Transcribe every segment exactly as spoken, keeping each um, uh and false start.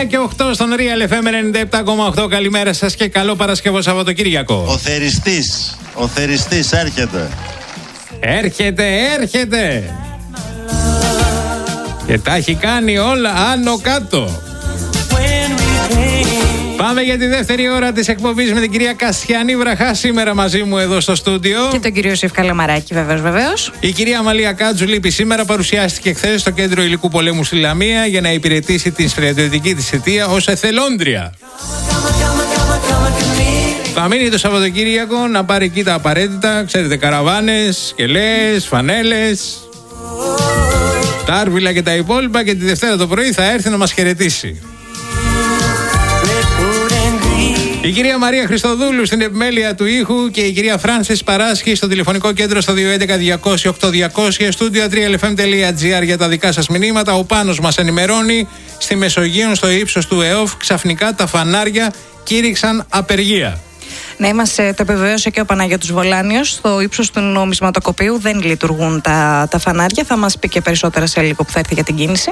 εννιά και οκτώ στον Real εφ εμ ενενήντα επτά κόμμα οκτώ. Καλημέρα σας και καλό Παρασκευό Σαββατοκύριακο. Ο θεριστής, ο θεριστής έρχεται. Έρχεται, έρχεται. Και τα έχει κάνει όλα άνω κάτω. Πάμε για τη δεύτερη ώρα της εκπομπής με την κυρία Κασιανή Βραχά σήμερα μαζί μου εδώ στο στούντιο. Και τον κύριο Σιφ Καλαμαράκη, βεβαίως, βεβαίως. Η κυρία Αμαλία Κάτζου λείπει σήμερα, παρουσιάστηκε χθες στο Κέντρο Υλικού Πολέμου στη Λαμία για να υπηρετήσει την στρατιωτική της θητεία ως εθελόντρια. Θα μείνει το Σαββατοκύριακο να πάρει εκεί τα απαραίτητα, ξέρετε, καραβάνες, σκελές, φανέλες, τα άρβιλα και τα υπόλοιπα, και τη Δευτέρα το πρωί θα έρθει να μας χαιρετήσει. Η κυρία Μαρία Χριστοδούλου στην επιμέλεια του ήχου και η κυρία Φράνσις Παράσχη στο τηλεφωνικό κέντρο στο δύο έντεκα διακόσια οκτώ διακόσια, στούντιο τρία ελ εφ εμ τελεία τζι άρ για τα δικά σας μηνύματα. Ο Πάνος μας ενημερώνει, στη Μεσογείο στο ύψος του ΕΟΦ ξαφνικά τα φανάρια κήρυξαν απεργία. Ναι, μας το επιβεβαίωσε και ο Παναγιώτης Βολάνιος. Στο ύψος του νομισματοκοπείου δεν λειτουργούν τα, τα φανάρια. Θα μας πει και περισσότερα σε λίγο που θα έρθει για την κίνηση.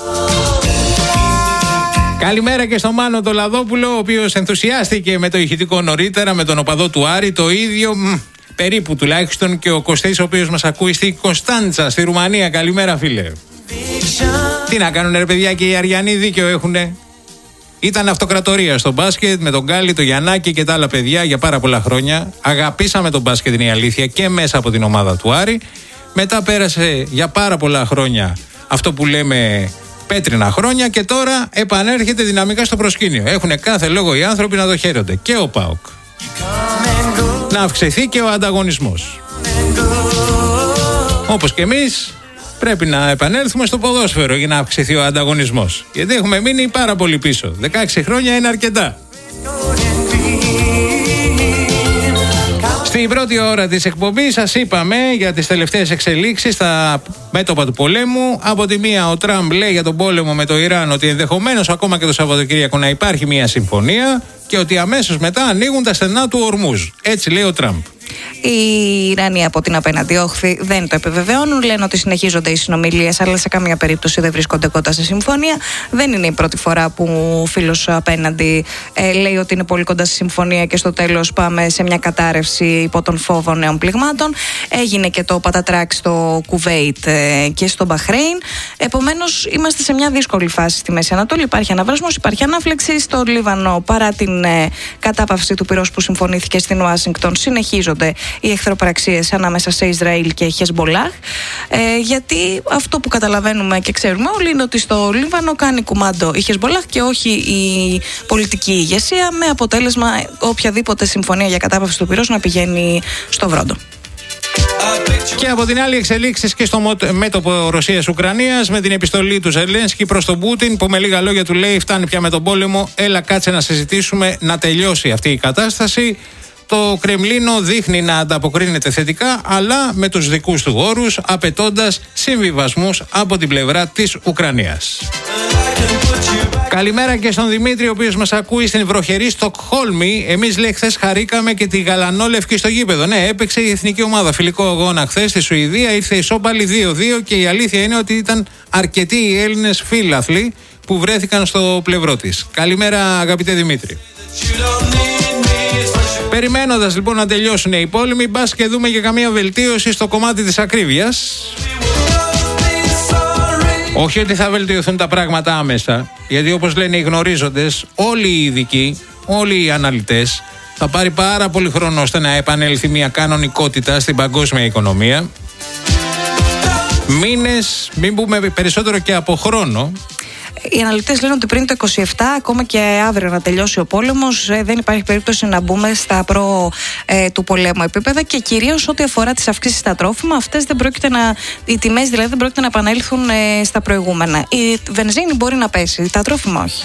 Καλημέρα και στο Μάνο το Λαδόπουλο, ο οποίος ενθουσιάστηκε με το ηχητικό νωρίτερα, με τον οπαδό του Άρη. Το ίδιο, μ, περίπου τουλάχιστον, και ο Κωστής, ο οποίος μας ακούει στη Κωνσταντσα, στη Ρουμανία. Καλημέρα, φίλε. Τι να κάνουν, ρε παιδιά, και οι Αριανοί δίκαιο έχουνε. Ήταν αυτοκρατορία στο μπάσκετ με τον Γκάλι, τον Γιαννάκη και τα άλλα παιδιά για πάρα πολλά χρόνια. Αγαπήσαμε τον μπάσκετ, είναι η αλήθεια, και μέσα από την ομάδα του Άρη. Μετά πέρασε για πάρα πολλά χρόνια αυτό που λέμε πέτρινα χρόνια, και τώρα επανέρχεται δυναμικά στο προσκήνιο. Έχουν κάθε λόγο οι άνθρωποι να το χαίρονται. Και ο ΠΑΟΚ. Να αυξηθεί και ο ανταγωνισμός. Όπως και εμείς πρέπει να επανέλθουμε στο ποδόσφαιρο για να αυξηθεί ο ανταγωνισμός. Γιατί έχουμε μείνει πάρα πολύ πίσω. δεκαέξι χρόνια είναι αρκετά. Στην πρώτη ώρα της εκπομπής σας είπαμε για τις τελευταίες εξελίξεις στα μέτωπα του πολέμου. Από τη μία ο Τραμπ λέει για τον πόλεμο με το Ιράν ότι ενδεχομένως ακόμα και το Σαββατοκύριακο να υπάρχει μια συμφωνία, και ότι αμέσως μετά ανοίγουν τα στενά του Ορμούζ. Έτσι λέει ο Τραμπ. Οι Ιρανοί από την απέναντι όχθη δεν το επιβεβαιώνουν. Λένε ότι συνεχίζονται οι συνομιλίες, αλλά σε καμία περίπτωση δεν βρίσκονται κοντά σε συμφωνία. Δεν είναι η πρώτη φορά που ο φίλος απέναντι ε, λέει ότι είναι πολύ κοντά σε συμφωνία και στο τέλος πάμε σε μια κατάρρευση υπό τον φόβο νέων πληγμάτων. Έγινε και το πατατράκ στο Κουβέιτ ε, και στο Μπαχρέιν. Επομένως, είμαστε σε μια δύσκολη φάση στη Μέση Ανατολή. Υπάρχει αναβρασμός, υπάρχει ανάφλεξη. Στο Λίβανο, παρά την ε, κατάπαυση του πυρός που συμφωνήθηκε στην Ουάσιγκτον, συνεχίζονται οι εχθροπραξίες ανάμεσα σε Ισραήλ και Χεσμπολάχ, ε, γιατί αυτό που καταλαβαίνουμε και ξέρουμε όλοι είναι ότι στο Λίβανο κάνει κουμάντο η Χεσμπολάχ και όχι η πολιτική ηγεσία, με αποτέλεσμα οποιαδήποτε συμφωνία για κατάπαυση του πυρός να πηγαίνει στο βρόντο. Και από την άλλη, εξελίξεις και στο μέτωπο Ρωσίας-Ουκρανίας με την επιστολή του Ζελένσκι προς τον Πούτιν, που με λίγα λόγια του λέει: φτάνει πια με τον πόλεμο, έλα κάτσε να συζητήσουμε να τελειώσει αυτή η κατάσταση. Το Κρεμλίνο δείχνει να ανταποκρίνεται θετικά, αλλά με τους δικούς του όρους, απαιτώντας συμβιβασμούς από την πλευρά της Ουκρανίας. Καλημέρα και στον Δημήτρη, ο οποίος μας ακούει στην βροχερή Στοκχόλμη. Εμείς, λέει, χθες χαρήκαμε και τη γαλανόλευκη στο γήπεδο. Ναι, έπαιξε η εθνική ομάδα φιλικό αγώνα χθες στη Σουηδία, ήρθε ισόπαλη δύο δύο, και η αλήθεια είναι ότι ήταν αρκετοί οι Έλληνες φίλαθλοι που βρέθηκαν στο πλευρό της. Καλημέρα, αγαπητέ Δημήτρη. Περιμένοντας λοιπόν να τελειώσουν οι πόλεμοι, μπας και δούμε και καμία βελτίωση στο κομμάτι της ακρίβειας. Όχι ότι θα βελτιωθούν τα πράγματα άμεσα, γιατί όπως λένε οι γνωρίζοντες, όλοι οι ειδικοί, όλοι οι αναλυτές, θα πάρει πάρα πολύ χρόνο ώστε να επανέλθει μια κανονικότητα στην παγκόσμια οικονομία. Μήνες, μην πούμε περισσότερο και από χρόνο. Οι αναλυτές λένε ότι πριν το είκοσι επτά, ακόμα και αύριο να τελειώσει ο πόλεμος, δεν υπάρχει περίπτωση να μπούμε στα προ ε, του πολέμου επίπεδα, και κυρίως ό,τι αφορά τις αυξήσεις στα τρόφιμα, αυτές δεν πρόκειται να, οι τιμές δηλαδή δεν πρόκειται να επανέλθουν ε, στα προηγούμενα. Η βενζίνη μπορεί να πέσει, τα τρόφιμα όχι.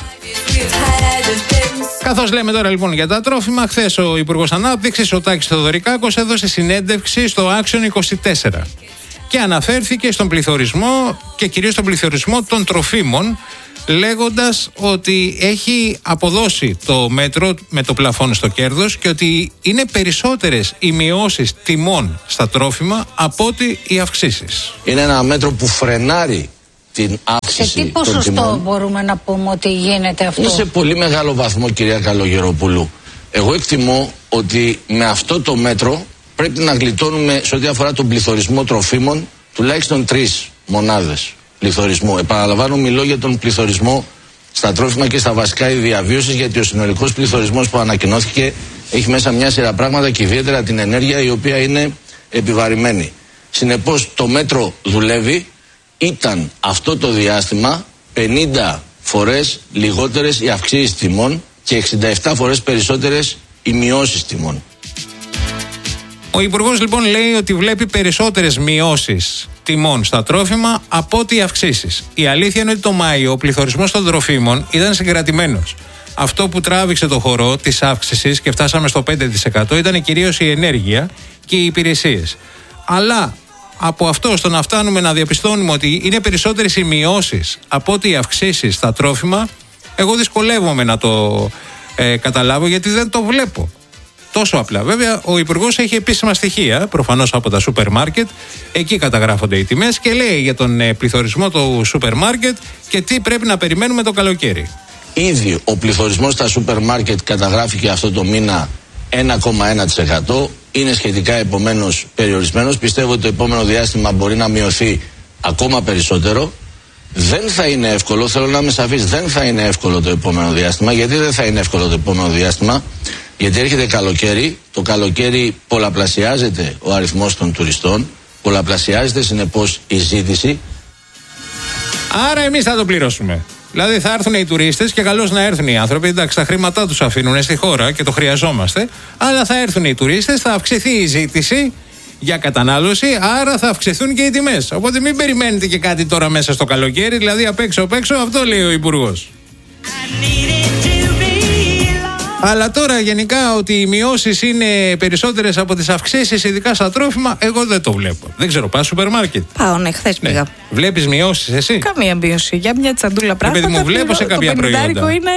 Καθώς λέμε τώρα λοιπόν για τα τρόφιμα, χθες ο Υπουργός Ανάπτυξης, ο Τάκης Θεοδωρικάκος, έδωσε συνέντευξη στο Action είκοσι τέσσερα και αναφέρθηκε στον πληθωρισμό και κυρίως στον πληθωρισμό των τροφίμων, λέγοντας ότι έχει αποδώσει το μέτρο με το πλαφόν στο κέρδος και ότι είναι περισσότερες οι μειώσεις τιμών στα τρόφιμα από ότι οι αυξήσεις. Είναι ένα μέτρο που φρενάρει την αύξηση. Σε τι ποσοστό μπορούμε να πούμε ότι γίνεται αυτό? Είναι σε πολύ μεγάλο βαθμό, κυρία Καλογεροπούλου. Εγώ εκτιμώ ότι με αυτό το μέτρο πρέπει να γλιτώνουμε σε ό,τι αφορά τον πληθωρισμό τροφίμων τουλάχιστον τρεις μονάδες πληθωρισμού. Επαναλαμβάνω, μιλώ για τον πληθωρισμό στα τρόφιμα και στα βασικά είδη διαβίωσης, γιατί ο συνολικός πληθωρισμός που ανακοινώθηκε έχει μέσα μια σειρά πράγματα και ιδιαίτερα την ενέργεια, η οποία είναι επιβαρημένη. Συνεπώς το μέτρο δουλεύει. Ήταν αυτό το διάστημα πενήντα φορές λιγότερες οι αυξήσεις τιμών και εξήντα επτά φορές περισσότερες οι μειώσεις τιμών. Ο Υπουργός λοιπόν λέει ότι βλέπει περισσότερες μειώσεις τιμών στα τρόφιμα από ότι αυξήσεις. Η αλήθεια είναι ότι το Μάιο ο πληθωρισμός των τροφίμων ήταν συγκρατημένος. Αυτό που τράβηξε το χορό της αύξησης και φτάσαμε στο πέντε τοις εκατό ήταν κυρίως η ενέργεια και οι υπηρεσίες. Αλλά από αυτό στο να φτάνουμε να διαπιστώνουμε ότι είναι περισσότερες οι μειώσεις από ότι οι αυξήσεις στα τρόφιμα, εγώ δυσκολεύομαι να το ε, καταλάβω, γιατί δεν το βλέπω τόσο απλά. Βέβαια, ο Υπουργός έχει επίσημα στοιχεία, προφανώς από τα σούπερ μάρκετ, εκεί καταγράφονται οι τιμές και λέει για τον ε, πληθωρισμό του σούπερ μάρκετ και τι πρέπει να περιμένουμε το καλοκαίρι. Ήδη ο πληθωρισμός στα σούπερ μάρκετ καταγράφηκε αυτό το μήνα ένα κόμμα ένα τοις εκατό. Είναι σχετικά επομένως περιορισμένος. Πιστεύω ότι το επόμενο διάστημα μπορεί να μειωθεί ακόμα περισσότερο. Δεν θα είναι εύκολο, θέλω να είμαι σαφής, δεν θα είναι εύκολο το επόμενο διάστημα. Γιατί δεν θα είναι εύκολο το επόμενο διάστημα? Γιατί έρχεται καλοκαίρι, το καλοκαίρι πολλαπλασιάζεται ο αριθμός των τουριστών, πολλαπλασιάζεται συνεπώς η ζήτηση. Άρα εμείς θα το πληρώσουμε. Δηλαδή θα έρθουν οι τουρίστες και καλώς να έρθουν οι άνθρωποι. Εντάξει, τα χρήματά τους αφήνουν στη χώρα και το χρειαζόμαστε. Αλλά θα έρθουν οι τουρίστες, θα αυξηθεί η ζήτηση για κατανάλωση, άρα θα αυξηθούν και οι τιμές. Οπότε μην περιμένετε και κάτι τώρα μέσα στο καλοκαίρι, δηλαδή απ' έξω απ' έξω, αυτό λέει ο Υπουργός. Αλλά τώρα γενικά ότι οι μειώσεις είναι περισσότερες από τις αυξήσεις, ειδικά στα τρόφιμα, εγώ δεν το βλέπω. Δεν ξέρω, πας σούπερ μάρκετ? Πάω, ναι, χθες πήγα. Ναι. Βλέπεις μειώσεις εσύ? Καμία μείωση. Για μια τσαντούλα πράγματα. Επειδή μου βλέπω σε κάποια το προϊόντα. Το είναι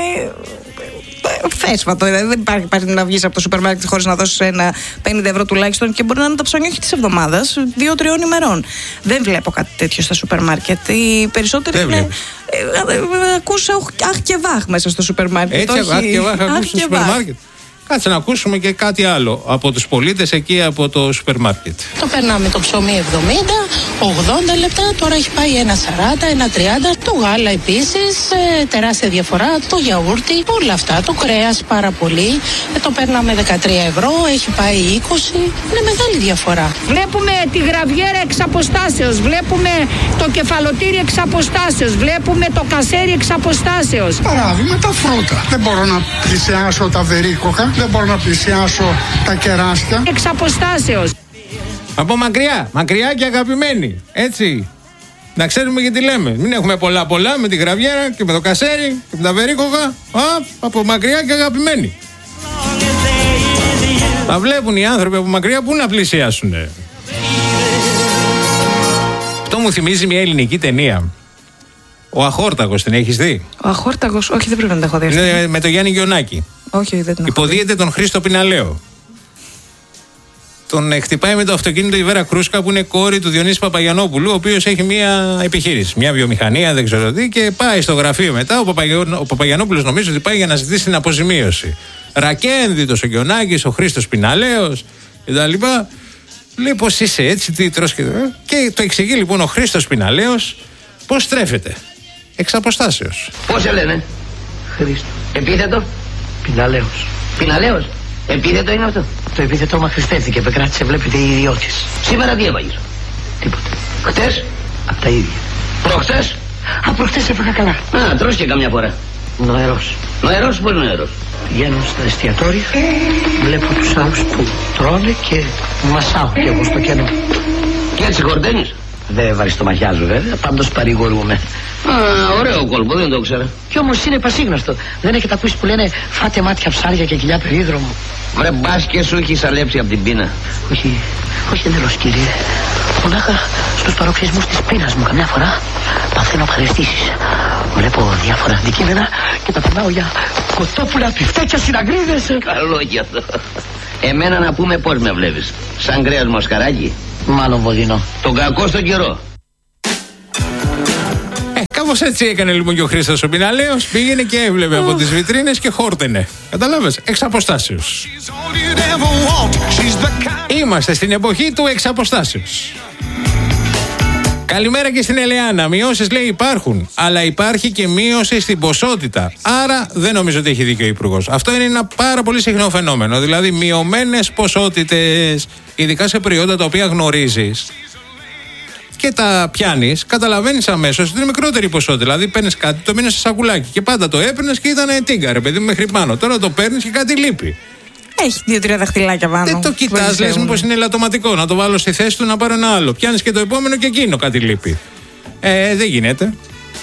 φέσβατο. Δεν υπάρχει, υπάρχει να βγεις από το σούπερ μάρκετ χωρίς να δώσεις ένα πενήντα ευρώ τουλάχιστον, και μπορεί να είναι τα ψώνια όχι της εβδομάδας, δύο-τριών ημερών. Δεν βλέπω κάτι τέτοιο στα σούπερ μάρκετ. Οι περισσότεροι δεν είναι. Ε, ε, ε, ακούς αχ και βάχ μέσα στο σούπερ μάρκετ. Έτσι, αχ και βάχ ακούς στο σούπερ μάρκετ. Κάτσε να ακούσουμε και κάτι άλλο από τους πολίτες εκεί από το σούπερ μάρκετ. Το περνάμε το ψωμί εβδομήντα, ογδόντα λεπτά, τώρα έχει πάει ένα σαράντα, ένα τριάντα. Το γάλα επίσης, ε, τεράστια διαφορά. Το γιαούρτι, όλα αυτά. Το κρέας πάρα πολύ. Ε, το περνάμε δεκατρία ευρώ, έχει πάει είκοσι. Είναι μεγάλη διαφορά. Βλέπουμε τη γραβιέρα εξ αποστάσεως, βλέπουμε το κεφαλοτήρι εξ αποστάσεως, βλέπουμε το κασέρι εξ αποστάσεως. Παράδειγμα τα φρούτα. Δεν μπορώ να πλησιάσω τα βερίκοκα. Δεν μπορώ να πλησιάσω τα κεράσια. Εξ αποστάσεως. Από μακριά, μακριά και αγαπημένοι. Έτσι. Να ξέρουμε γιατί λέμε. Μην έχουμε πολλά πολλά με τη γραβιέρα και με το κασέρι και με τα βερίκοκα. Α, από μακριά και αγαπημένοι. Θα βλέπουν οι άνθρωποι από μακριά που να πλησιάσουν. Αυτό μου θυμίζει μια ελληνική ταινία. Ο Αχόρταγος, την έχεις δει? Ο Αχόρταγος, όχι, δεν πρέπει να την έχω δει. Είναι με τον Γιάννη Γιονάκη. Όχι, δεν την έχω. Υποδίεται τον Χρήστο Πιναλέο. Τον χτυπάει με το αυτοκίνητο η Βέρα Κρούσκα, που είναι κόρη του Διονύση Παπαγιανόπουλου, ο οποίος έχει μια επιχείρηση, μια βιομηχανία, δεν ξέρω τι, και πάει στο γραφείο μετά. Ο, Παπαγιο... ο Παπαγιανόπουλος νομίζω ότι πάει για να ζητήσει την αποζημίωση. Ρακένδυτος ο Γιονάκης, ο Χρήστος Πιναλέος κτλ. Λέει πώς είσαι έτσι, τι τρως και... και το εξηγεί λοιπόν ο Χρήστος Πιναλέος πώς στρέφεται. Εξ αποστάσεως. Πώς σε λένε? Χρήστο. Επίθετο? Πιναλέος. Πιναλέος. Επίθετο είναι αυτό? Το επίθετο μα χριστέθηκε, επεκράτησε, βλέπετε, η ιδιώτης. Σήμερα τι έβαγες? Τίποτα. Χτες? Απ' τα ίδια. Προχτές? Α, προχτές έφαγα καλά. Α, τρως και καμιά φορά. Νοερός. Νοερός, πώς νοερός? Πηγαίνω στα εστιατόρια, βλέπω τους άλλους που τρώνε και μασάω κι εγώ στο κενό. Και έτσι χορταίνεις? Δεν βαριστομαχιάζω βέβαια, πάντως παρηγορούμε. Α, ωραίο κόλπο, δεν το ήξερα. Κι όμως είναι πασίγνωστο. Δεν έχετε ακούσει που λένε φάτε μάτια ψάρια και κοιλιά περίδρομο? Βρε μπας και σου έχεις αλέψει από την πείνα. Όχι, όχι εντελώς κύριε. Μονάχα στους παροξισμούς της πείνας μου καμιά φορά παθαίνω ευχαριστήσεις. Βλέπω διάφορα αντικείμενα και τα περνάω για κοτόπουλα, πιφτέκια, συναγκρίδες. Καλό κι αυτό. Εμένα να πούμε πώς με βλέπεις? Σαν κρέας μοσχαράκι? Μάλλον βοδινό. Τον κακό στον καιρό. Κάπως έτσι έκανε λοιπόν και ο Χρήστος ο Πιναλέος. Πήγαινε και έβλεπε από τις βιτρίνες και χόρτενε. Καταλάβες, εξ αποστάσεως. Είμαστε στην εποχή του εξ αποστάσεως. Καλημέρα και στην Ελεάνα. Μειώσεις λέει υπάρχουν, αλλά υπάρχει και μείωση στην ποσότητα. Άρα δεν νομίζω ότι έχει δίκιο ο Υπουργός. Αυτό είναι ένα πάρα πολύ συχνό φαινόμενο. Δηλαδή, μειωμένες ποσότητες, ειδικά σε προϊόντα τα οποία γνωρίζεις και τα πιάνεις, καταλαβαίνεις αμέσως ότι είναι μικρότερη ποσότητα. Δηλαδή, παίρνεις κάτι, το μείνες σε σακουλάκι και πάντα το έπαιρνες και ήταν τίγκα, ρε παιδί μου, μέχρι πάνω. Τώρα το παίρνεις και κάτι λείπει. Έχει δύο-τρία δαχτυλάκια πάνω. Δεν το κοιτάς, λες μήπως είναι ελαττωματικό. Να το βάλω στη θέση του να πάρω ένα άλλο. Πιάνεις και το επόμενο και εκείνο κάτι λείπει. Ε, δεν γίνεται.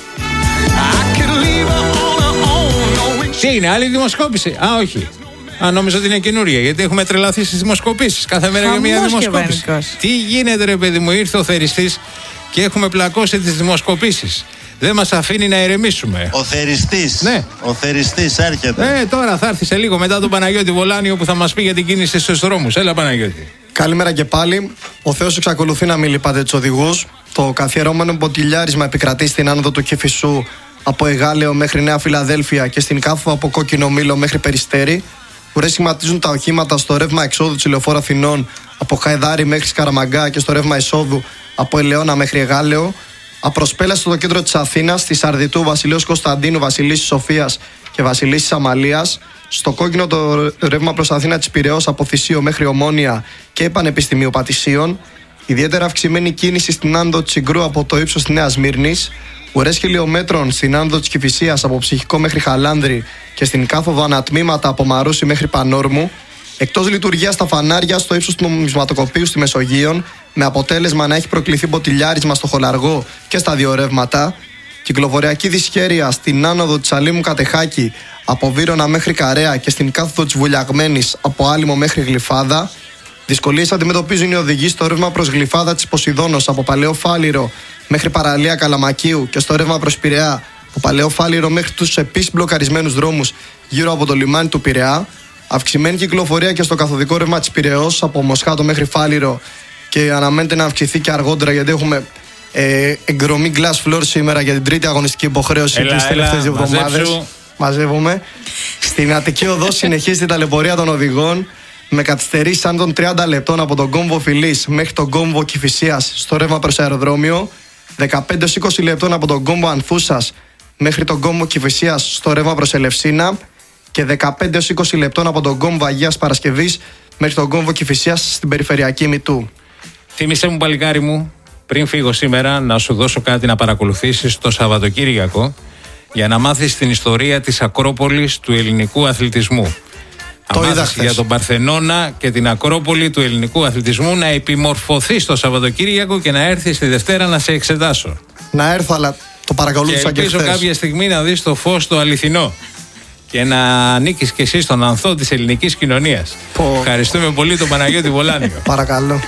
Τι είναι, άλλη δημοσκόπηση? Α, όχι. Α, νόμιζα ότι είναι καινούρια, γιατί έχουμε τρελαθεί στις δημοσκοπήσεις. Κάθε μέρα για μια δημοσκόπηση. Τι γίνεται, ρε παιδί μου, ήρθε ο θεριστής και έχουμε πλακώσει τις δημοσκοπήσεις. Δεν μας αφήνει να ηρεμήσουμε. Ο θεριστής. Ναι. Ο θεριστής έρχεται. Ε, τώρα θα έρθει σε λίγο μετά τον Παναγιώτη Βολάνιο που θα μας πει για την κίνηση στους δρόμους. Έλα, Παναγιώτη. Καλημέρα και πάλι. Ο Θεός εξακολουθεί να μην λυπάται τους οδηγούς. Το καθιερώμενο μποτιλιάρισμα επικρατεί στην άνοδο του Κηφισού από Εγάλεο μέχρι Νέα Φιλαδέλφια και στην Κάφο από Κόκκινο Μήλο μέχρι Περιστέρι. Ουρές σχηματίζουν τα οχήματα στο ρεύμα εξόδου της Λεωφόρου Αθηνών από Χαϊδάρι μέχρι Σκαραμαγκά και στο ρεύμα εισόδου από Ελαιώνα μέχρι Εγάλεο. Απροσπέλαση στο κέντρο της Αθήνας, στη Σαρδιτού, Βασιλέως Κωνσταντίνου, Βασιλίσσης Σοφίας και Βασιλίσσης Αμαλίας. Στο κόκκινο το ρεύμα προς Αθήνα της Πειραιώς από Θησίο μέχρι Ομόνια και Πανεπιστημίου Πατησίων. Ιδιαίτερα αυξημένη κίνηση στην άνοδο της Συγκρού από το ύψος της Νέας Μύρνης. Ουρές χιλιόμετρων στην άνοδο της Κηφισίας από Ψυχικό μέχρι Χαλάνδρη και στην κάθοδο ανατμήματα από Μαρούσι μέχρι Πανόρμου. Εκτός λειτουργίας τα φανάρια στο ύψος του νομισματοκοπείου στη Μεσογείων, με αποτέλεσμα να έχει προκληθεί μποτιλιάρισμα στο Χολαργό και στα δύο ρεύματα. Κυκλοφοριακή δυσχέρεια στην άνοδο της Αλήμου Κατεχάκη από Βύρωνα μέχρι Καρέα και στην κάθοδο της Βουλιαγμένης από Άλυμο μέχρι Γλυφάδα. Δυσκολίες αντιμετωπίζουν οι οδηγοί στο ρεύμα προς Γλυφάδα της Ποσειδώνος από Παλαιό Φάληρο μέχρι Παραλία Καλαμακίου και στο ρεύμα προς Πειραιά από Παλαιό Φάληρο μέχρι τους επίσης μπλοκαρισμένους δρόμους γύρω από το λιμάνι του Πειραιά. Αυξημένη κυκλοφορία και στο καθοδικό ρεύμα της Πειραιώς από Μοσχάτο μέχρι Φάληρο και αναμένεται να αυξηθεί και αργότερα γιατί έχουμε ε, εγκρομή glass floor σήμερα για την τρίτη αγωνιστική υποχρέωση τις τελευταίες δύο εβδομάδες. Μαζεύουμε. Στην Αττική Οδό συνεχίζει η ταλαιπωρία των οδηγών με καθυστερήσεις άνω των τριάντα λεπτών από τον κόμβο Φιλής μέχρι τον κόμβο Κηφισίας στο ρεύμα προς αεροδρόμιο, δεκαπέντε έως είκοσι λεπτών από τον κόμβο Ανθούσας μέχρι τον κόμβο Κηφισίας στο ρεύμα προς Ελευσίνα και δεκαπέντε έως είκοσι λεπτών από τον κόμβο Αγίας Παρασκευής μέχρι τον κόμβο Κηφισίας στην περιφερειακή Μητού. Θύμισε μου, παλικάρι μου, πριν φύγω σήμερα, να σου δώσω κάτι να παρακολουθήσεις το Σαββατοκύριακο για να μάθεις την ιστορία της Ακρόπολης του ελληνικού αθλητισμού. Το είδα χθες. Για τον Παρθενώνα και την Ακρόπολη του ελληνικού αθλητισμού να επιμορφωθείς το Σαββατοκύριακο και να έρθεις τη Δευτέρα να σε εξετάσω. Να έρθω, αλλά το παρακολούθησα και, και χθες. Κάποια στιγμή να δεις το φως το αληθινό και να ανήκεις κι εσύ στον ανθό της ελληνικής κοινωνίας. Πω. Ευχαριστούμε πολύ τον Παναγιώτη Βολάνιο. Παρακαλώ.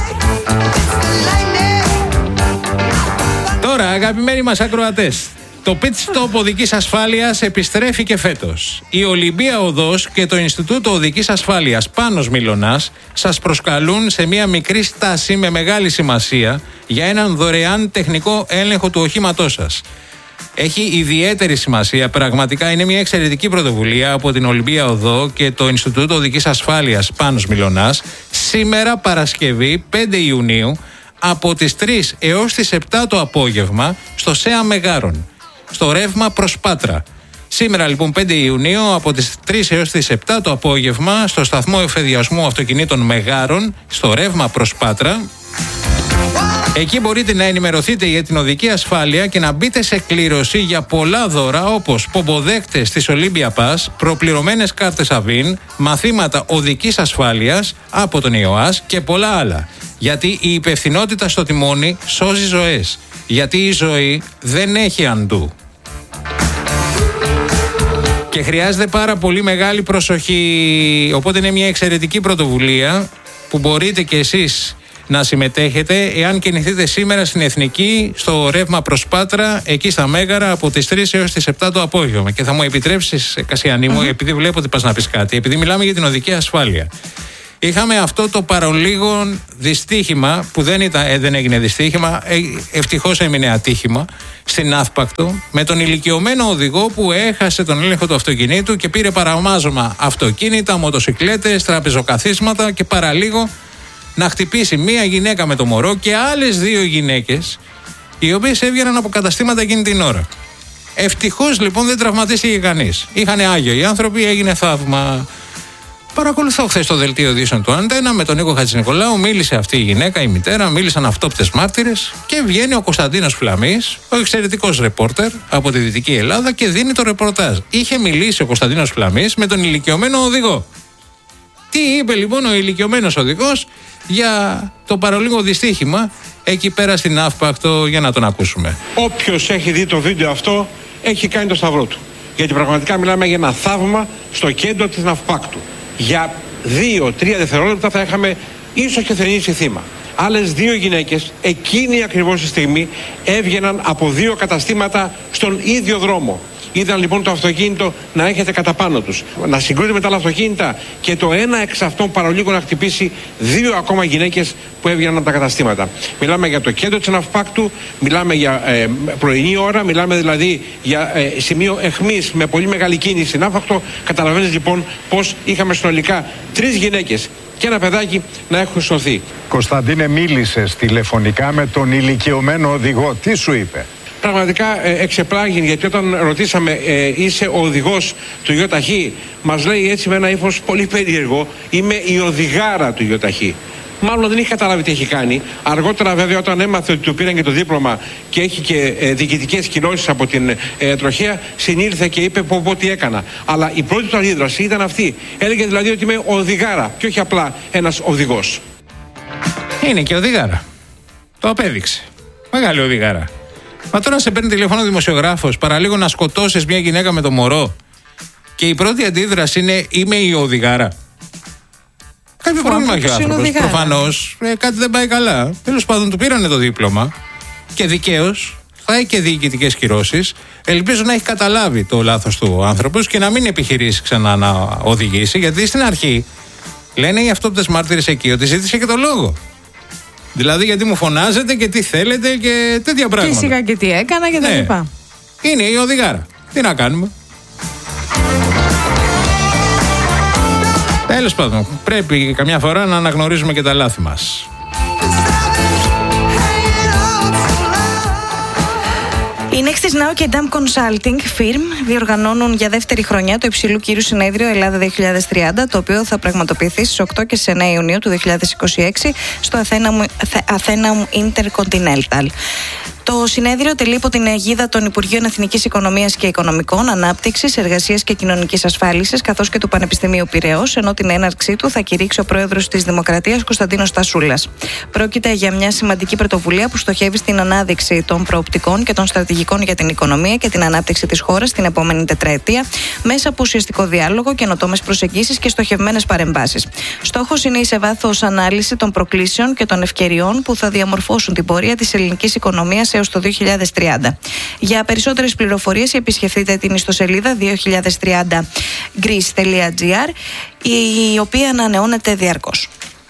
Τώρα, αγαπημένοι μας ακροατές, το pit stop οδικής ασφάλειας επιστρέφει και φέτος. Η Ολυμπία Οδός και το Ινστιτούτο Οδικής Ασφάλειας Πάνος Μιλωνάς σας προσκαλούν σε μια μικρή στάση με μεγάλη σημασία για έναν δωρεάν τεχνικό έλεγχο του οχήματός σας. Έχει ιδιαίτερη σημασία, πραγματικά είναι μια εξαιρετική πρωτοβουλία από την Ολυμπία Οδό και το Ινστιτούτο Οδικής Ασφάλειας Πάνος Μιλωνάς σήμερα Παρασκευή πέντε Ιουνίου από τις τρεις έως τις επτά το απόγευμα στο ΣΕΑ Μεγάρων, στο ρεύμα προς Πάτρα. Σήμερα λοιπόν πέντε Ιουνίου από τις τρεις έως τις επτά το απόγευμα στο σταθμό εφεδιασμού αυτοκινήτων Μεγάρων, στο ρεύμα προς Πάτρα. Εκεί μπορείτε να ενημερωθείτε για την οδική ασφάλεια και να μπείτε σε κλήρωση για πολλά δώρα όπως πομποδέκτες της Olympia Pass, προπληρωμένες κάρτες ΑΒΙΝ, μαθήματα οδικής ασφάλειας από τον ΙΟΑΣ και πολλά άλλα. Γιατί η υπευθυνότητα στο τιμόνι σώζει ζωές. Γιατί η ζωή δεν έχει αντού. Και χρειάζεται πάρα πολύ μεγάλη προσοχή. Οπότε είναι μια εξαιρετική πρωτοβουλία που μπορείτε κι εσείς να συμμετέχετε εάν κινηθείτε σήμερα στην Εθνική στο ρεύμα προς Πάτρα, εκεί στα Μέγαρα από τις τρεις έως τις επτά το απόγευμα. Και θα μου επιτρέψεις, Κασιανή μου, mm-hmm. επειδή βλέπω ότι πας να πεις κάτι, επειδή μιλάμε για την οδική ασφάλεια. είχαμε αυτό το παρολίγο δυστύχημα που δεν, ήταν, ε, δεν έγινε δυστύχημα, ε, ευτυχώς έμεινε ατύχημα στην Αύπακτο, με τον ηλικιωμένο οδηγό που έχασε τον έλεγχο του αυτοκινήτου και πήρε παραμάζωμα αυτοκίνητα, μοτοσικλέτες, τραπεζοκαθίσματα και παραλίγο να χτυπήσει μία γυναίκα με το μωρό και άλλες δύο γυναίκες, οι οποίες έβγαιναν από καταστήματα εκείνη την ώρα. Ευτυχώς λοιπόν δεν τραυματίστηκε κανείς. Είχαν άγιο οι άνθρωποι, έγινε θαύμα. Παρακολουθώ χθες το δελτίο ειδήσεων του Αντένα με τον Νίκο Χατζηνικολάου. Μίλησε αυτή η γυναίκα, η μητέρα, μίλησαν αυτόπτες μάρτυρες και βγαίνει ο Κωνσταντίνος Φλαμής, ο εξαιρετικός ρεπόρτερ από τη Δυτική Ελλάδα και δίνει το ρεπορτάζ. Είχε μιλήσει ο Κωνσταντίνος Φλαμής με τον ηλικιωμένο οδηγό. Τι είπε λοιπόν ο ηλικιωμένος οδηγός για το παρολίγο δυστύχημα εκεί πέρα στην Αύπακτο, για να τον ακούσουμε. Όποιος έχει δει το βίντεο αυτό έχει κάνει το σταυρό του. Γιατί πραγματικά μιλάμε για ένα θαύμα στο κέντρο της Αύπακτου. Για δύο-τρία δευτερόλεπτα θα είχαμε ίσως και θρηνήσει θύμα. Άλλες δύο γυναίκες εκείνη ακριβώς τη στιγμή έβγαιναν από δύο καταστήματα στον ίδιο δρόμο. Είδαν λοιπόν το αυτοκίνητο να έχετε κατά πάνω τους, να συγκρούεται με τα άλλα αυτοκίνητα και το ένα εξ αυτών παρολίγο να χτυπήσει δύο ακόμα γυναίκες που έβγαιναν από τα καταστήματα. Μιλάμε για το κέντρο της Αυπάκτου, μιλάμε για ε, πρωινή ώρα, μιλάμε δηλαδή για ε, σημείο αιχμής με πολύ μεγάλη κίνηση στην Αύπακτο. Καταλαβαίνεις λοιπόν πως είχαμε συνολικά τρεις γυναίκες και ένα παιδάκι να έχουν σωθεί. Κωνσταντίνε, μίλησες τηλεφωνικά με τον ηλικιωμένο οδηγό. Τι σου είπε? Πραγματικά ε, εξεπλάγει, γιατί όταν ρωτήσαμε ε, είσαι ο οδηγός του ΙΟΤΑΧΗ, μας λέει έτσι με ένα ύφος πολύ περίεργο, είμαι η οδηγάρα του ΙΟΤΑΧΗ. Μάλλον δεν είχε καταλάβει τι έχει κάνει. Αργότερα βέβαια όταν έμαθε ότι του πήραν και το δίπλωμα και έχει και ε, διοικητικές κυρώσεις από την ε, τροχέα, συνήλθε και είπε πω πω τι έκανα. Αλλά η πρώτη του αντίδραση ήταν αυτή. Έλεγε δηλαδή ότι είμαι οδηγάρα και όχι απλά ένας οδηγός. Είναι και οδηγάρα. Το απέδειξε. Μεγάλη οδηγάρα. Μα τώρα σε παίρνει τηλέφωνο δημοσιογράφος, παραλίγο να σκοτώσεις μια γυναίκα με το μωρό και η πρώτη αντίδραση είναι είμαι η οδηγάρα. Κάποιο πρόβλημα έχει ο άνθρωπος. Προφανώς ε, κάτι δεν πάει καλά. Τέλος πάντων, του πήρανε το δίπλωμα και δικαίως θα έχει και διοικητικές κυρώσεις. Ελπίζω να έχει καταλάβει το λάθος του ο άνθρωπος και να μην επιχειρήσει ξανά να οδηγήσει, γιατί στην αρχή λένε οι αυτόπτες μάρτυρες εκεί ότι ζήτησε και το λόγο. Δηλαδή, γιατί μου φωνάζετε και τι θέλετε και τέτοια πράγματα. Και σιγά και τι έκανα και τα ναι. λοιπά. Είναι η οδηγάρα. Τι να κάνουμε. Τέλος πάντων, πρέπει καμιά φορά να αναγνωρίζουμε και τα λάθη μας. Η Nextis Now και Dam Consulting Firm διοργανώνουν για δεύτερη χρονιά το υψηλού κύρου συνέδριο Ελλάδα δύο χιλιάδες τριάντα, το οποίο θα πραγματοποιηθεί στις οκτώ και στις εννέα Ιουνίου του δύο χιλιάδες είκοσι έξι στο Athenaeum Intercontinental. Το συνέδριο τελεί υπό την αιγίδα των Υπουργείων Εθνικής Οικονομίας και Οικονομικών, Ανάπτυξης, Εργασίας και Κοινωνικής Ασφάλισης, καθώς και του Πανεπιστημίου Πειραιώς, ενώ την έναρξή του θα κηρύξει ο Πρόεδρος της Δημοκρατίας Κωνσταντίνος Τασούλας. Πρόκειται για μια σημαντική πρωτοβουλία που στοχεύει στην ανάδειξη των προοπτικών και των στρατηγικών για την οικονομία και την ανάπτυξη της χώρας την επόμενη τετραετία, μέσα από ουσιαστικό διάλογο, καινοτόμες προσεγγίσεις και στοχευμένες παρεμβάσεις. Στόχος είναι η σε βάθος ανάλυση των προκλήσεων και των ευκαιριών που θα διαμορφώσουν την πορεία της ελληνικής οικονομίας έως το δύο χιλιάδες τριάντα. Για περισσότερες πληροφορίες επισκεφτείτε την ιστοσελίδα δύο χιλιάδες τριάντα greece τελεία gr, η οποία ανανεώνεται διαρκώς.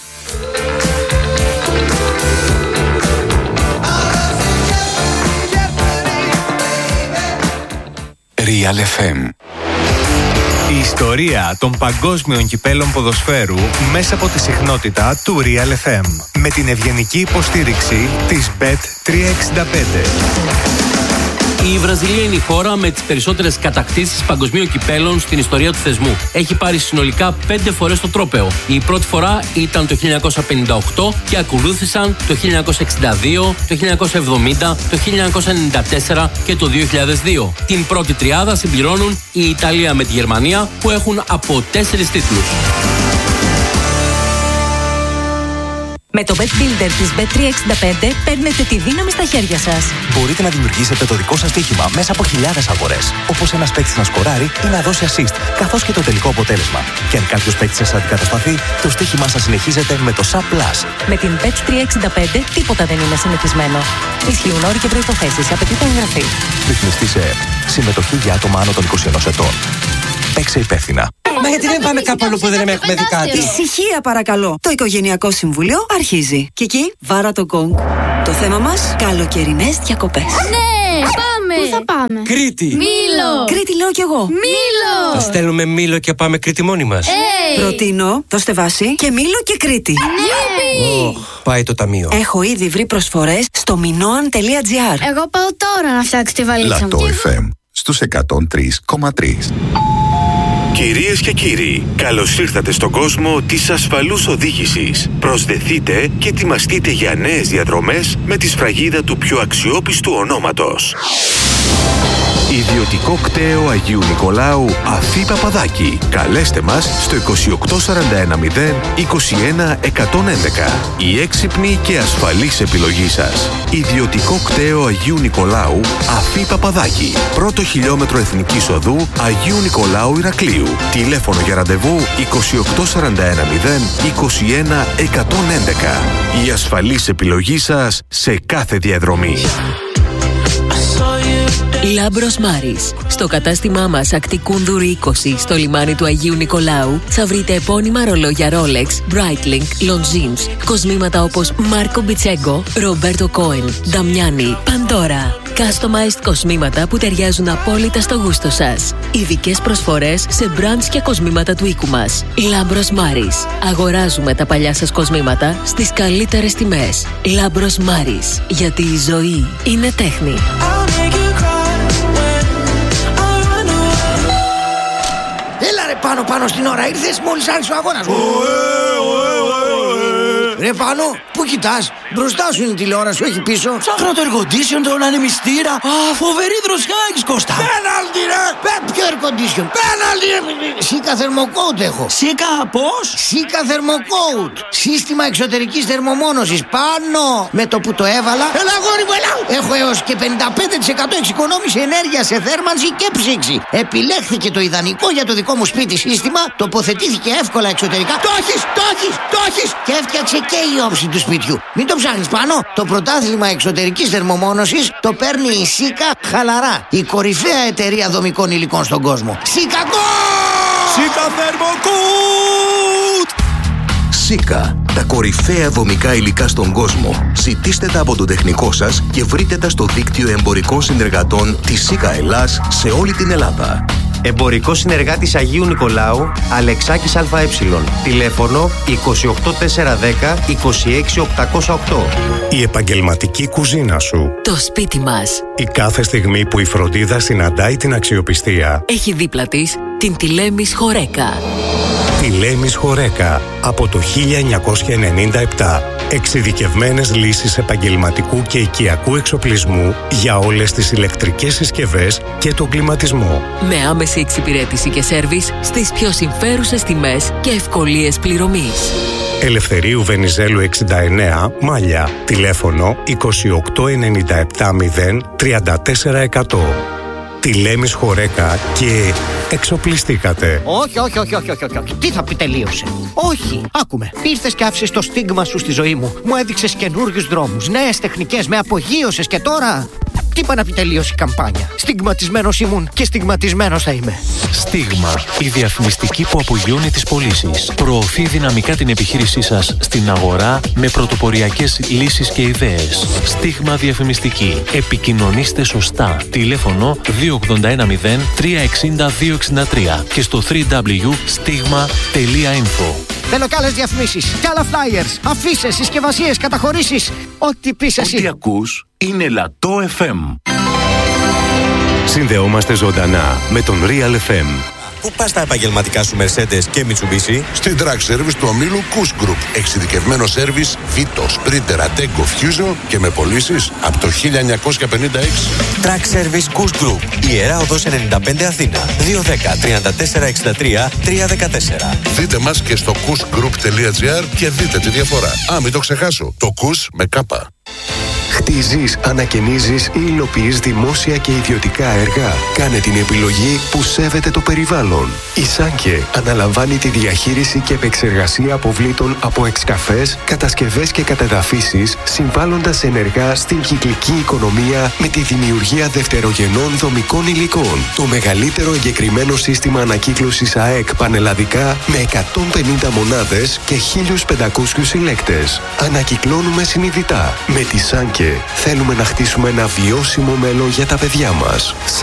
Real εφ εμ. Η ιστορία των παγκόσμιων κυπέλων ποδοσφαίρου μέσα από τη συχνότητα του Real εφ εμ. Με την ευγενική υποστήριξη της μπετ τριακόσια εξήντα πέντε. Η Βραζιλία είναι η χώρα με τις περισσότερες κατακτήσεις παγκοσμίων κυπέλων στην ιστορία του θεσμού. Έχει πάρει συνολικά πέντε φορές το τρόπαιο. Η πρώτη φορά ήταν το χίλια εννιακόσια πενήντα οκτώ και ακολούθησαν το χίλια εννιακόσια εξήντα δύο, το χίλια εννιακόσια εβδομήντα, το χίλια εννιακόσια ενενήντα τέσσερα και το δύο χιλιάδες δύο. Την πρώτη τριάδα συμπληρώνουν η Ιταλία με τη Γερμανία, που έχουν από τέσσερις τίτλους. Με το Bet Builder της μπετ τριακόσια εξήντα πέντε παίρνετε τη δύναμη στα χέρια σας. Μπορείτε να δημιουργήσετε το δικό σας στοίχημα μέσα από χιλιάδες αγορές. Όπως ένας παίκτης να σκοράρει ή να δώσει assist, καθώς και το τελικό αποτέλεσμα. Και αν κάποιος παίκτης σας αντικατασταθεί, το στοίχημά σας συνεχίζεται με το Sub Plus. Με την μπετ τριακόσια εξήντα πέντε τίποτα δεν είναι συνηθισμένο. Ισχύουν όροι και προϋποθέσεις. Απαιτείται εγγραφή. Ρυθμιστή σε συμμετοχή για άτομα άνω των είκοσι ενός ετών. Παίξε υπεύθυνα. Μα γιατί δεν πάμε κάπου αλλού που δεν έχουμε δει κάτι? Ησυχία παρακαλώ. Το Οικογενειακό Συμβούλιο αρχίζει. Και εκεί βάρα το γκονγκ. Το θέμα μας, καλοκαιρινές διακοπές. Ναι, πάμε! Πού θα πάμε? Κρήτη! Μήλο! Κρήτη λέω κι εγώ. Μήλο! Θα στέλνουμε Μήλο και πάμε Κρήτη μόνοι μας. Hey. Προτείνω το Στεβάσι και Μήλο και Κρήτη. Ναι! Oh, πάει το ταμείο. Έχω ήδη βρει προσφορές στο minoan τελεία gr. Εγώ πάω τώρα να φτιάξω τη βαλίτσα μου. Λατό εφ εμ στους εκατόν τρία κόμμα τρία. Κυρίες και κύριοι, καλώς ήρθατε στον κόσμο της ασφαλούς οδήγησης. Προσδεθείτε και ετοιμαστείτε για νέες διαδρομές με τη σφραγίδα του πιο αξιόπιστου ονόματος. Ιδιωτικό κτέο Αγίου Νικολάου Αφή Παπαδάκη. Καλέστε μας στο είκοσι οκτώ σαράντα ένα μηδέν είκοσι ένα εκατόν έντεκα. Η έξυπνη και ασφαλής επιλογή σας. Ιδιωτικό κτέο Αγίου Νικολάου Αφή Παπαδάκη. Πρώτο χιλιόμετρο Εθνικής Οδού Αγίου Νικολάου Ηρακλείου. Τηλέφωνο για ραντεβού είκοσι οκτώ σαράντα ένα μηδέν είκοσι ένα εκατόν έντεκα. Η ασφαλής επιλογή σας σε κάθε διαδρομή. Λάμπρος Μάρης. Στο κατάστημά μας Ακτικούνδουρη είκοσι στο λιμάνι του Αγίου Νικολάου θα βρείτε επώνυμα ρολόγια Rolex, Breitling, Longines, κοσμήματα όπως Μάρκο Μπιτσέγκο, Ρομπέρτο Κόεν, Νταμιάνι, Παντόρα. Customized κοσμήματα που ταιριάζουν απόλυτα στο γούστο σας. Ειδικές προσφορές σε brands και κοσμήματα του οίκου μας. Λάμπρος Μάρης. Αγοράζουμε τα παλιά σας κοσμήματα στις καλύτερες τιμές. Λάμπρος Μάρης. Γιατί η ζωή είναι τέχνη. Έλα ρε πάνω πάνω στην ώρα ήρθες μόλις άρχισε ο αγώνας. Ρε πάνω, πού κοιτάς? Μπροστά σου είναι η τηλεόραση, όχι πίσω. Ψάχνω το air condition, τον ανεμιστήρα. Α, φοβερή δροσιά έχεις, Κώστα. Πέναλτι ρε! Πέ, ποιο air condition? Πέναλτι ρε! Σίκα θερμοκόουτ έχω. Σίκα πώς? Σίκα θερμοκόουτ. Σύστημα εξωτερικής θερμομόνωσης. Πάνω! Με το που το έβαλα. Έλα αγόρι μου, έλα! Έχω έως και πενήντα πέντε τοις εκατό εξοικονόμηση ενέργεια σε θέρμανση και ψήξη. Επιλέχθηκε το ιδανικό για το δικό μου σπίτι σύστημα. Τοποθετήθηκε εύκολα εξωτερικά. Το έχεις, το έχεις, το έχεις! Και έφτιαξε και η όψη του σπιτιού. Μην το ψάχνεις πάνω. Το πρωτάθλημα εξωτερικής θερμομόνωσης το παίρνει η Σίκα χαλαρά. Η κορυφαία εταιρεία δομικών υλικών στον κόσμο. Σίκα Σίκα θερμοκούτ! Σίκα, τα κορυφαία δομικά υλικά στον κόσμο. Ζητήστε τα από τον τεχνικό σας και βρείτε τα στο δίκτυο εμπορικών συνεργατών της Σίκα Ελλάς σε όλη την Ελλάδα. Εμπορικός συνεργάτης Αγίου Νικολάου, Αλεξάκης ΑΕ. Τηλέφωνο είκοσι οκτώ τετρακόσια δέκα είκοσι έξι οκτακόσια οκτώ. Η επαγγελματική κουζίνα σου. Το σπίτι μας. Η κάθε στιγμή που η φροντίδα συναντάει την αξιοπιστία. Έχει δίπλα της την Τηλέμης Χορέκα. Τηλέμης Χορέκα από το χίλια εννιακόσια ενενήντα επτά. Εξειδικευμένες λύσεις επαγγελματικού και οικιακού εξοπλισμού για όλες τις ηλεκτρικές συσκευές και τον κλιματισμό. Με άμεση εξυπηρέτηση και σέρβις στις πιο συμφέρουσες τιμές και ευκολίες πληρωμής. Ελευθερίου Βενιζέλου εξήντα εννέα, Μάλια. Τηλέφωνο είκοσι οκτώ ενενήντα επτά μηδέν τριάντα τέσσερα εκατό. Τηλέμης Χορέκα και εξοπλιστήκατε. Όχι, όχι, όχι, όχι, όχι, όχι. Τι θα πει τελείωσε? Όχι, άκουμε. Ήρθες και άφησες το στίγμα σου στη ζωή μου. Μου έδειξες καινούριους δρόμους, νέες τεχνικές, με απογείωσες και τώρα. Τι είπα να πει τελείωσε η καμπάνια? Στιγματισμένος ήμουν και στιγματισμένος θα είμαι. Στίγμα. Η διαφημιστική που απογειώνει τις πωλήσεις. Προωθεί δυναμικά την επιχείρησή σας στην αγορά με πρωτοποριακές λύσεις και ιδέες. Στίγμα διαφημιστική. Επικοινωνήστε σωστά. Τηλέφωνο δύο ογδόντα ένα μηδέν τρία εξήντα δύο εξήντα τρία και στο double-u double-u double-u τελεία stigma τελεία info. Θέλω κι άλλες διαφημίσεις, κι άλλα flyers, αφίσες, συσκευασίες, καταχωρήσεις. Ό,τι πεις εσύ. Ό,τι ακούς είναι Λατό εφ εμ. Συνδεόμαστε ζωντανά με τον Real εφ εμ. Πού πας τα επαγγελματικά σου Mercedes και Mitsubishi? Στην Track Service του ομίλου Kuss Group. Εξειδικευμένο σέρβις Vito, Sprinter, Ateco, Fusion και με πωλήσεις από το χίλια εννιακόσια πενήντα έξι. Track Service Kuss Group. Ιερά Οδός ενενήντα πέντε Αθήνα. δύο ένα μηδέν τρία τέσσερα έξι τρία τρία ένα τέσσερα. Δείτε μας και στο kussgroup τελεία gr και δείτε τη διαφορά. Α, μην το ξεχάσω. Το Kuss με κάπα. Χτίζεις, ανακαινίζεις ή υλοποιείς δημόσια και ιδιωτικά έργα. Κάνε την επιλογή που σέβεται το περιβάλλον. Η Σάνκε αναλαμβάνει τη διαχείριση και επεξεργασία αποβλήτων από εξκαφές, κατασκευές και κατεδαφίσεις, συμβάλλοντας ενεργά στην κυκλική οικονομία με τη δημιουργία δευτερογενών δομικών υλικών. Το μεγαλύτερο εγκεκριμένο σύστημα ανακύκλωσης ΑΕΚ πανελλαδικά με εκατόν πενήντα μονάδες και χίλιους πεντακόσιους συλλέκτες. Ανακυκλώνουμε συνειδητά. Με τη Σάνκε θέλουμε να χτίσουμε ένα βιώσιμο μέλλον για τα παιδιά μας.